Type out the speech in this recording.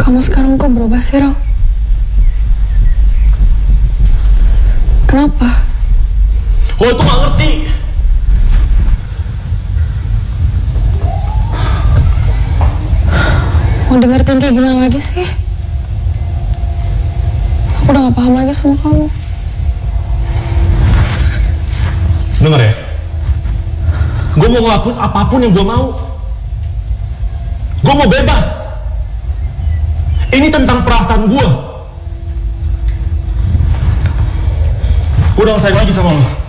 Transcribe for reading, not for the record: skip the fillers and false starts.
Kamu sekarang kok berubah sih, Ral? Kenapa? Lo itu gak ngerti. Mau dengerin kayak gimana lagi sih? Aku udah gak paham lagi sama kamu. Dengar ya, gue mau ngelakuin apapun yang gue mau. Gue mau bebas. Ini tentang perasaan gue. Gue udah gak sayang lagi sama lo.